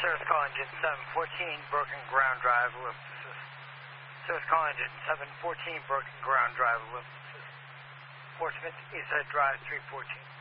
Service call engine 714, broken ground drive, ellipsis assist. Service call engine 714, broken ground drive, ellipsis assist. Portsmouth, Eastside Drive, 314.